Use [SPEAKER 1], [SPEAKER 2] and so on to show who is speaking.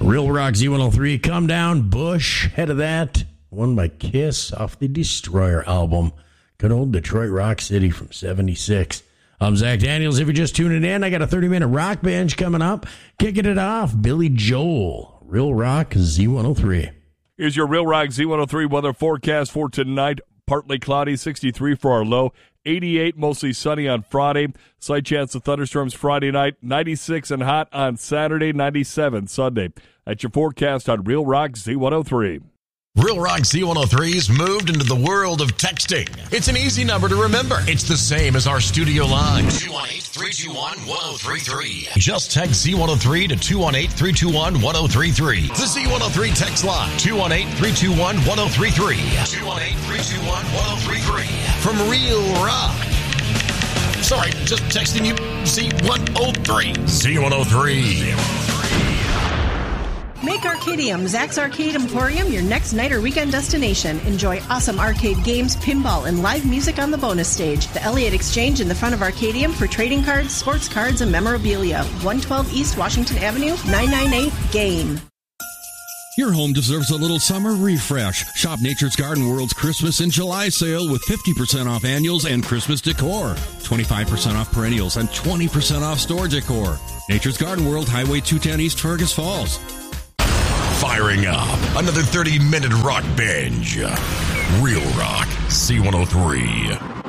[SPEAKER 1] Real Rock Z103, Come Down, Bush. Head of that, one by Kiss off the Destroyer album. Good old Detroit Rock City from 76. I'm Zach Daniels. If you're just tuning in, I got a 30-minute rock binge coming up. Kicking it off, Billy Joel, Real Rock Z103.
[SPEAKER 2] Here's your Real Rock Z103 weather forecast for tonight. Partly cloudy, 63 for our low. 88, mostly sunny on Friday. Slight chance of thunderstorms Friday night. 96 and hot on Saturday. 97 Sunday. That's your forecast on Real Rock Z103.
[SPEAKER 3] Real Rock Z103's moved into the world of texting. It's an easy number to remember. It's the same as our studio line. 218-321-1033. Just text Z103 to 218-321-1033. The Z103 text line. 218-321-1033. 218-321-1033. From Real Rock. Sorry, just texting you Z103. Z103.
[SPEAKER 4] Make Arcadium, Zach's Arcade Emporium, your next night or weekend destination. Enjoy awesome arcade games, pinball, and live music on the bonus stage. The Elliott Exchange in the front of Arcadium for trading cards, sports cards, and memorabilia. 112 East Washington Avenue, 998-GAME.
[SPEAKER 5] Your home deserves a little summer refresh. Shop Nature's Garden World's Christmas in July sale with 50% off annuals and Christmas decor, 25% off perennials, and 20% off store decor. Nature's Garden World, Highway 210 East Fergus Falls.
[SPEAKER 3] Firing up another 30-minute rock binge. Real Rock C103.